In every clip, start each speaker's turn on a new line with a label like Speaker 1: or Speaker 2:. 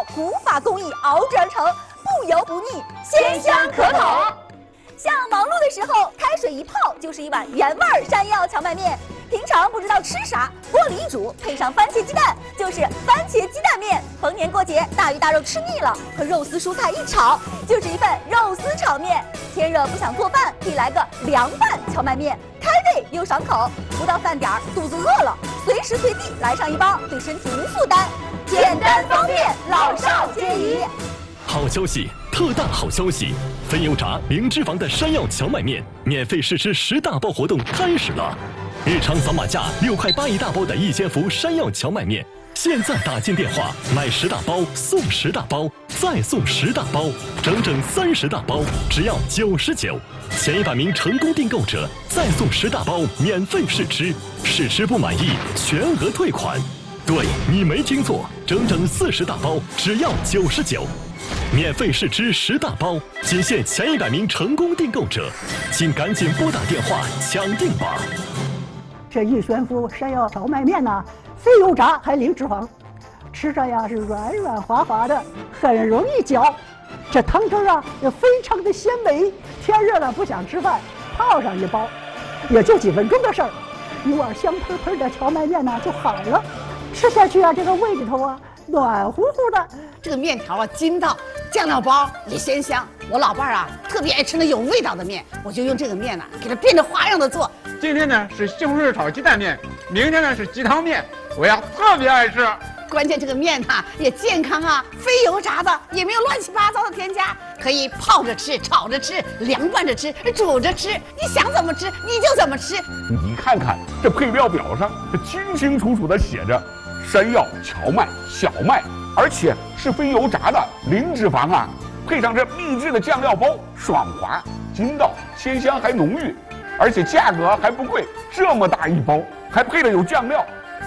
Speaker 1: 古法工艺熬制而成，不油不腻，鲜香可口。像忙碌的时候，开水一泡就是一碗原味山药荞麦面。平常不知道吃啥，锅里一煮，配上番茄鸡蛋，就是番茄鸡蛋面。逢年过节，大鱼大肉吃腻了，和肉丝蔬菜一炒，就是一份肉丝炒面。天热不想做饭，可以来个凉拌荞麦面，开胃又爽口。不到饭点儿，肚子饿了，随时随地来上一包，对身体无负担，简单方便，老少皆宜。
Speaker 2: 好消息，特大好消息！分油炸零脂肪的山药荞麦面免费试吃10大包活动开始了。日常扫码价6块8一大包的一千伏山药荞麦面，现在打进电话买10大包送10大包，再送10大包，整整30大包，只要99。前100名成功订购者再送10大包免费试吃，试吃不满意全额退款。对，你没听错，整整40大包，只要99。免费试吃10大包，仅限前100名成功订购者，请赶紧拨打电话抢订吧。
Speaker 3: 这一悬浮山药荞麦面呢，非油炸还零脂肪，吃着呀是软软滑滑的，很容易嚼。这汤汁啊也非常的鲜美。天热了不想吃饭，泡上一包，也就几分钟的事儿，一碗香喷喷的荞麦面呢就好了。吃下去啊，这个胃里头啊暖乎乎的。
Speaker 4: 这个面条啊筋道，酱料包也鲜香。我老伴儿啊特别爱吃那有味道的面，我就用这个面呢给它变着花样的做。
Speaker 5: 今天呢是西红柿炒鸡蛋面，明天呢是鸡汤面，我呀特别爱吃。
Speaker 4: 关键这个面呢也健康啊，非油炸的，也没有乱七八糟的添加，可以泡着吃、炒着吃、凉拌着吃、煮着吃，你想怎么吃你就怎么吃。
Speaker 6: 你看看这配料表上，这清清楚楚的写着山药、荞麦、小麦，而且是非油炸的，零脂肪啊，配上这秘制的酱料包，爽滑、筋道、鲜香还浓郁，而且价格还不贵，这么大一包，还配了有酱料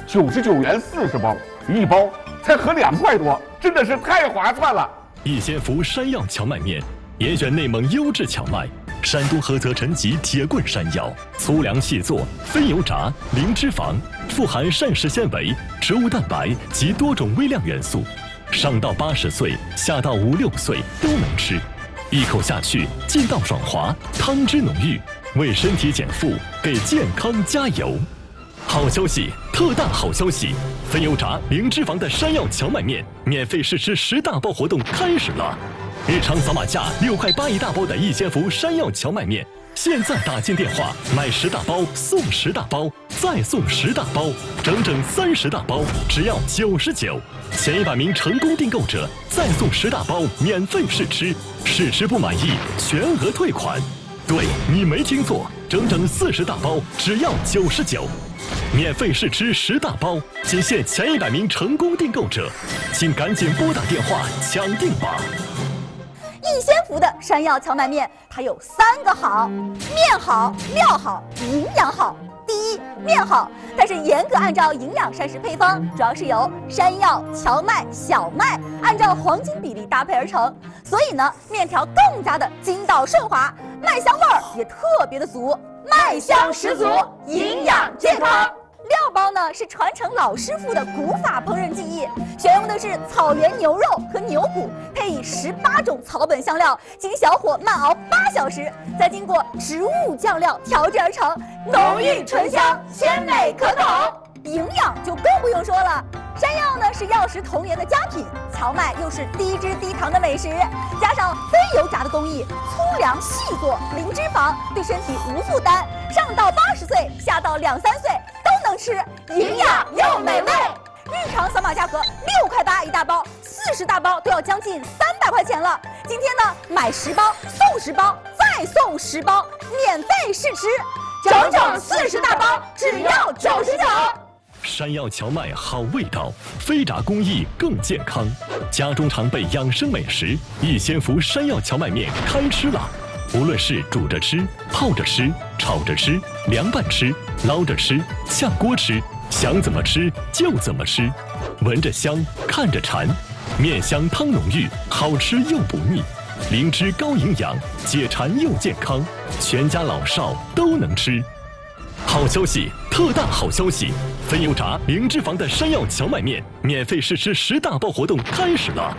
Speaker 6: ，99元40包，一包才合2块多，真的是太划算了。
Speaker 2: 一千伏山药荞麦面，严选内蒙优质荞麦，山东菏泽陈集铁棍山药，粗粮细做，非油炸，零脂肪，富含膳食纤维、植物蛋白及多种微量元素，上到80岁，下到5、6岁都能吃。一口下去，劲道爽滑，汤汁浓郁，为身体减负，给健康加油。好消息，特大好消息！分油炸零脂肪的山药荞麦面免费试吃10大包活动开始了。日常扫码价6块8一大包的一千伏山药荞麦面，现在打进电话买10大包送10大包，再送10大包，整整30大包，只要99。前100名成功订购者再送10大包免费试吃，试吃不满意全额退款。对，你没听错，整整40大包，只要99。免费试吃10大包，仅限前100名成功订购者，请赶紧拨打电话抢订吧。
Speaker 1: 一仙福的山药荞麦面，它有3个好：面好、料好、营养好。第一，面好，它是严格按照营养膳食配方，主要是由山药、荞麦、小麦按照黄金比例搭配而成，所以呢，面条更加的筋道顺滑，麦香味儿也特别的足，麦香十足，营养健康。料包呢是传承老师傅的古法烹饪技艺，选用的是草原牛肉和牛骨，配以18种草本香料，经小火慢熬8小时，再经过植物酱料调制而成，浓郁醇香，鲜美可口。营养就更不用说了，山药呢是药食同源的佳品，荞麦又是低脂低糖的美食，加上非油炸的工艺，粗粮细做，零脂肪，对身体无负担，上到80岁，下到2、3岁都能吃，营养又美味。日常扫码价格6块8一大包，40大包都要将近300块钱了。今天呢，买10包送10包，再送10包，免费试吃，整整40大包，只要99。
Speaker 2: 山药荞麦好味道，非炸工艺更健康。家中常备养生美食，一仙福山药荞麦面开吃了。无论是煮着吃、泡着吃、炒着吃、凉拌吃、捞着吃、下锅吃，想怎么吃就怎么吃。闻着香，看着馋，面香汤浓郁，好吃又不腻，灵芝高营养，解馋又健康，全家老少都能吃。好消息，特大好消息！分油炸零脂肪的山药荞麦面免费试吃10大包活动开始了。